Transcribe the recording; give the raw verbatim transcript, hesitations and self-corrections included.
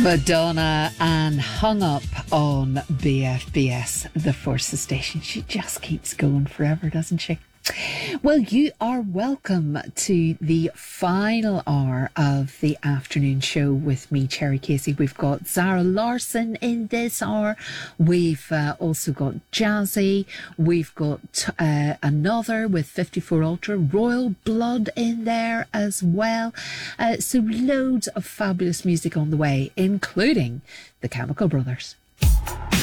Madonna and Hung Up on B F B S, the Forces station. She just keeps going forever, doesn't she? Well, you are welcome to the final hour of the afternoon show with me, Cherry Casey. We've got Zara Larson in this hour. We've uh, also got Jazzy. We've got uh, another with fifty-four Ultra, Royal Blood in there as well. Uh, so loads of fabulous music on the way, including the Chemical Brothers.